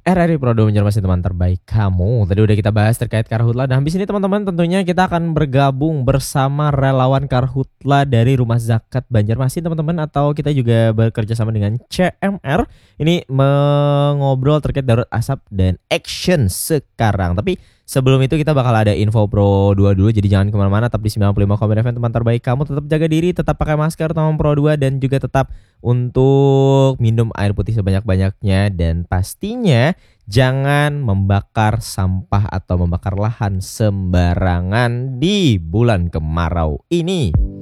RRI Pro 2 masih teman terbaik kamu. Tadi udah kita bahas terkait Karhutla. Dan habis ini teman-teman tentunya kita akan bergabung bersama relawan Karhutla dari Rumah Zakat Banjarmasin teman-teman. Atau kita juga bekerja sama dengan CMR. Ini mengobrol terkait darurat asap dan action sekarang. Tapi sebelum itu kita bakal ada info Pro 2 dulu. Jadi jangan kemana-mana, tetap di 95,5 FM teman terbaik kamu. Tetap jaga diri, tetap pakai masker teman Pro 2. Dan juga tetap untuk minum air putih sebanyak-banyaknya. Dan pastinya jangan membakar sampah atau membakar lahan sembarangan di bulan kemarau ini.